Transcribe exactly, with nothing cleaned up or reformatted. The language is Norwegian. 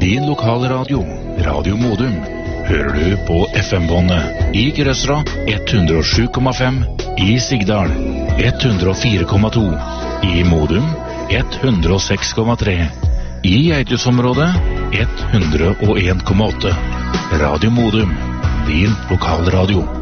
din lokale radio, Radio Modum, hører du på F M-båndet i Grøsra ett hundre og sju komma fem, i Sigdal ett hundre og fire komma to, i Modum ett hundre og seks komma tre, i Eitusområdet ett hundre og en komma åtte. Radio Modum, din lokalradio.